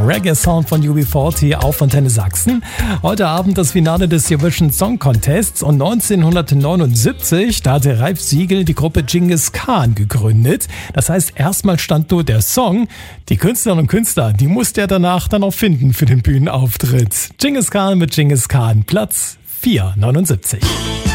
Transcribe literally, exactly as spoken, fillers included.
Reggae-Sound von U B vierzig auf Antenne Sachsen. Heute Abend das Finale des Eurovision Song Contests und neunzehnhundertneunundsiebzig, da hatte Ralf Siegel die Gruppe Genghis Khan gegründet. Das heißt, erstmal stand nur der Song. Die Künstlerinnen und Künstler, die musste er danach dann auch finden für den Bühnenauftritt. Genghis Khan mit Genghis Khan, Platz vier neunundsiebzig.